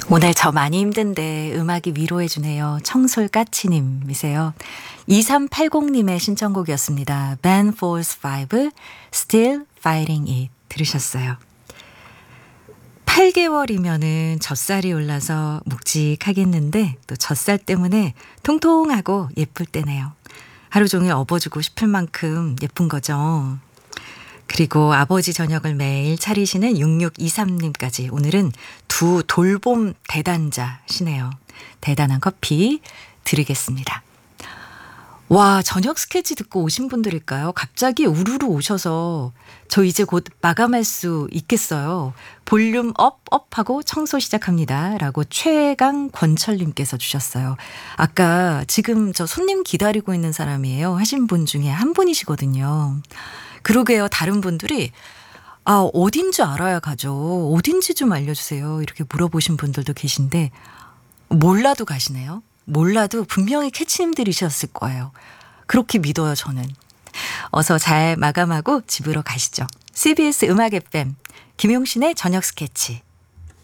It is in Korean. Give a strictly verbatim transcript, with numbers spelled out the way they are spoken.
오늘 저 많이 힘든데 음악이 위로해주네요. 청솔까치님이세요. 이삼팔공님의 신청곡이었습니다. Ben Folds Five, Still Fighting It 들으셨어요. 팔 개월이면은 젖살이 올라서 묵직하겠는데 또 젖살 때문에 통통하고 예쁠 때네요. 하루 종일 업어주고 싶을 만큼 예쁜 거죠. 그리고 아버지 저녁을 매일 차리시는 육육이삼님까지 오늘은 두 돌봄 대단자시네요. 대단한 커피 드리겠습니다. 와, 저녁 스케치 듣고 오신 분들일까요? 갑자기 우르르 오셔서 저 이제 곧 마감할 수 있겠어요. 볼륨 업, 업하고 청소 시작합니다. 라고 최강 권철님께서 주셨어요. 아까 지금 저 손님 기다리고 있는 사람이에요. 하신 분 중에 한 분이시거든요. 그러게요. 다른 분들이 아, 어딘지 알아야 가죠. 어딘지 좀 알려주세요. 이렇게 물어보신 분들도 계신데 몰라도 가시네요. 몰라도 분명히 캐치님들이셨을 거예요. 그렇게 믿어요, 저는. 어서 잘 마감하고 집으로 가시죠. 씨비에스 음악 에프엠 김용신의 저녁 스케치.